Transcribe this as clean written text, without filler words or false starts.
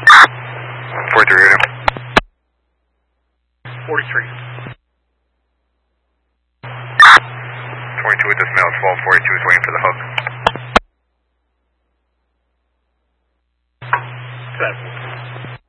43 radio. 43. 22 with this mail, 1242 is waiting for the hook. That